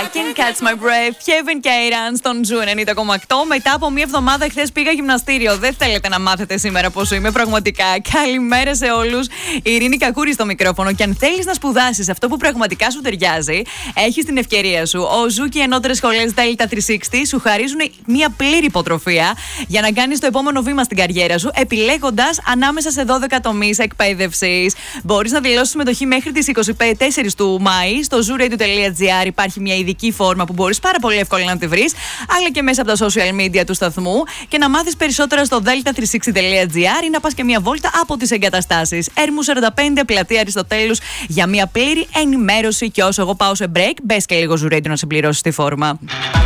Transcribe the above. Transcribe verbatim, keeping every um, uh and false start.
Can't catch my breath. Kevin Keiran στον Ζου ενενήντα κόμμα οκτώ. Μετά από μία εβδομάδα, χθες πήγα γυμναστήριο. Δεν θέλετε να μάθετε σήμερα πόσο είμαι πραγματικά. Καλημέρα σε όλους. Η Ειρήνη Κακούρη στο μικρόφωνο. Και αν θέλεις να σπουδάσεις αυτό που πραγματικά σου ταιριάζει, έχεις την ευκαιρία σου. Ο Ζου και οι ενώτερες σχολές Delta τριακόσια εξήντα σου χαρίζουν μία πλήρη υποτροφία για να κάνεις το επόμενο βήμα στην καριέρα σου, επιλέγοντας ανάμεσα σε δώδεκα τομείς εκπαίδευσης. Μπορείς να δηλώσεις συμμετοχή μέχρι τις είκοσι τέσσερις του Μάη. Στο ζου radio τελεία τζι άρ υπάρχει μια ειδική φόρμα που μπορείς πάρα πολύ εύκολα να τη βρεις, αλλά και μέσα από τα social media του σταθμού, και να μάθεις περισσότερα στο delta τριακόσια εξήντα τελεία τζι άρ ή να πας και μια βόλτα από τις εγκαταστάσεις. Έρμου σαράντα πέντε, πλατεία Αριστοτέλους, για μια πλήρη ενημέρωση. Και όσο εγώ πάω σε break, μπες και λίγο Zoo Radio να συμπληρώσεις τη φόρμα.